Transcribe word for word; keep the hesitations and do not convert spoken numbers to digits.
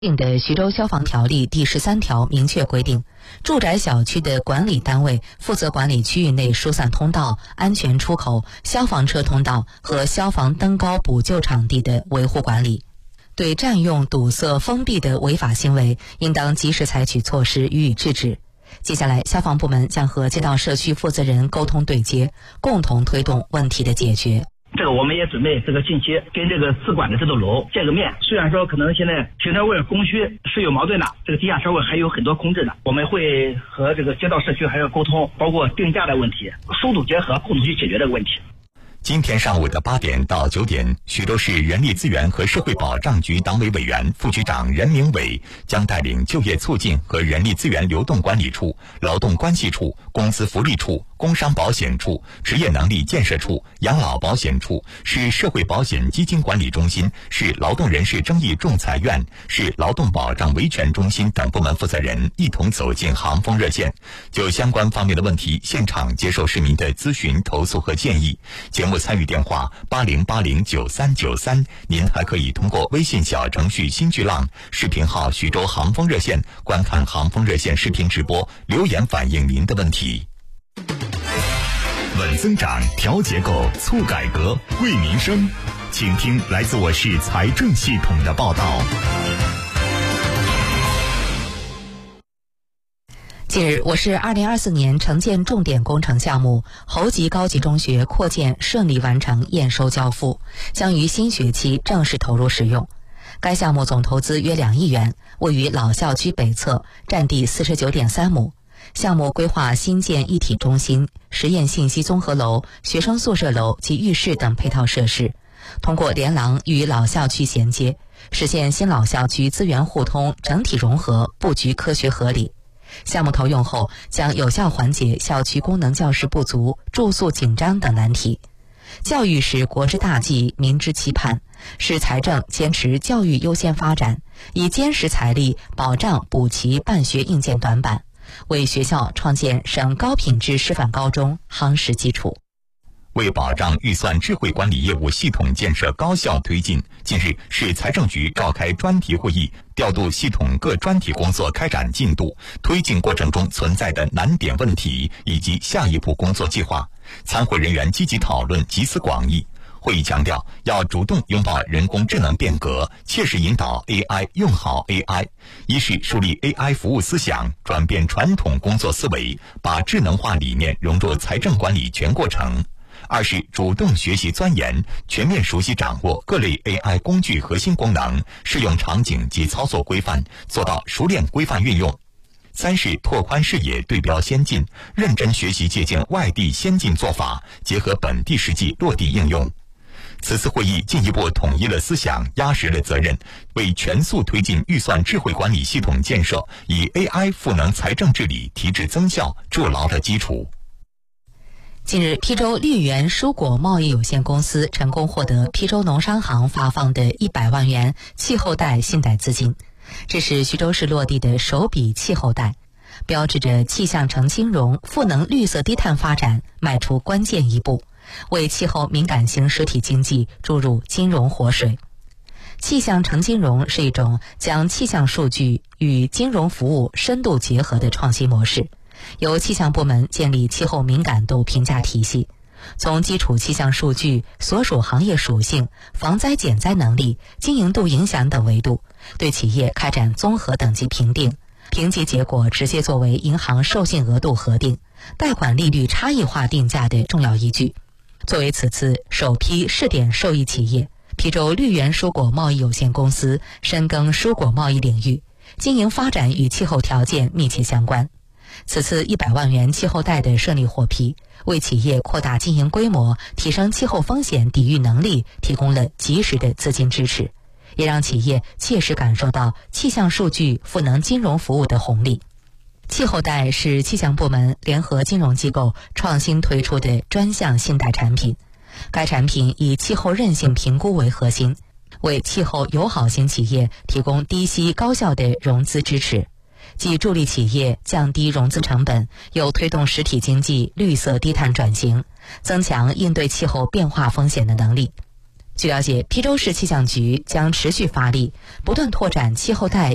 定的徐州消防条例第十三条明确规定，住宅小区的管理单位负责管理区域内疏散通道、安全出口、消防车通道和消防登高补救场地的维护管理。对占用、堵塞、封闭的违法行为，应当及时采取措施予以制止。接下来，消防部门将和街道社区负责人沟通对接，共同推动问题的解决。 这个我们也准备这个近期跟这个自管的这栋楼见个面，虽然说可能现在停车位供需是有矛盾的，这个地下车位还有很多空置的，我们会和这个街道社区还要沟通，包括定价的问题，疏堵结合，共同去解决这个问题。 今天上午的八点到九点，徐州市人力资源和社会保障局党委委员、副局长任明伟将带领就业促进和人力资源流动管理处、劳动关系处、工资福利处、工伤保险处、职业能力建设处、养老保险处、市社会保险基金管理中心、市劳动人事争议仲裁院、市劳动保障维权中心等部门负责人一同走进航风热线，就相关方面的问题现场接受市民的咨询、投诉和建议。节目参与电话八零八零九三九三，您还可以通过微信小程序新巨浪、视频号徐州航风热线观看航风热线视频直播，留言反映您的问题。稳增长、调结构、促改革、为民生，请听来自我市财政系统的报道。 近日，我市二零二四年城建重点工程项目侯集高级中学扩建顺利完成验收交付，将于新学期正式投入使用。该项目总投资约两亿元，位于老校区北侧，占地四十九点三亩。项目规划新建一体中心、实验信息综合楼、学生宿舍楼及浴室等配套设施，通过连廊与老校区衔接，实现新老校区资源互通、整体融合、布局科学合理。项目投用后，将有效缓解校区功能教室不足、住宿紧张等难题。教育是国之大计，民之期盼，市财政坚持教育优先发展，以坚实财力保障补齐办学硬件短板，为学校创建省高品质师范高中夯实基础。 为保障预算智慧管理业务系统建设高效推进，近日市财政局召开专题会议，调度系统各专题工作开展进度，推进过程中存在的难点问题以及下一步工作计划。参会人员积极讨论，集思广益。会议强调，要主动拥抱人工智能变革，切实引导 A I 用好 A I。一是树立 A I 服务思想，转变传统工作思维，把智能化理念融入财政管理全过程。二是主动学习钻研，全面熟悉掌握各类 A I 工具核心功能、适用场景及操作规范，做到熟练规范运用。三是拓宽视野，对标先进，认真学习借鉴外地先进做法，结合本地实际落地应用。此次会议进一步统一了思想，压实了责任，为全速推进预算智慧管理系统建设，以 A I 赋能财政治理提质增效筑牢了基础。 近日，邳州绿源蔬果贸易有限公司成功获得邳州农商行发放的一百万元气候贷信贷资金，这是徐州市落地的首笔气候贷，标志着气象城金融赋能绿色低碳发展迈出关键一步，为气候敏感型实体经济注入金融活水。气象城金融是一种将气象数据与金融服务深度结合的创新模式，由气象部门建立气候敏感度评价体系，从基础气象数据、所属行业属性、防灾减灾能力、经营度影响等维度，对企业开展综合等级评定，评级结果直接作为银行授信额度核定、贷款利率差异化定价的重要依据。作为此次首批试点受益企业，邳州绿源蔬果贸易有限公司深耕蔬果贸易领域，经营发展与气候条件密切相关。此次一百万元气候贷的顺利获批，为企业扩大经营规模、提升气候风险抵御能力提供了及时的资金支持，也让企业切实感受到气象数据赋能金融服务的红利。气候贷是气象部门联合金融机构创新推出的专项信贷产品，该产品以气候韧性评估为核心，为气候友好型企业提供低息高效的融资支持，既助力企业降低融资成本，又推动实体经济绿色低碳转型，增强应对气候变化风险的能力。据了解，邳州市气象局将持续发力，不断拓展气候贷